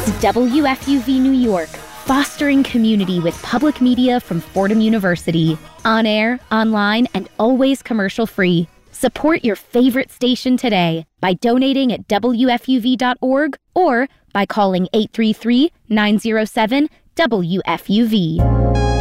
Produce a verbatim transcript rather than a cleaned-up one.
W F U V New York, fostering community with public media from Fordham University. On air, online, and always commercial-free. Support your favorite station today by donating at W F U V dot org or by calling eight three three, nine zero seven, W F U V.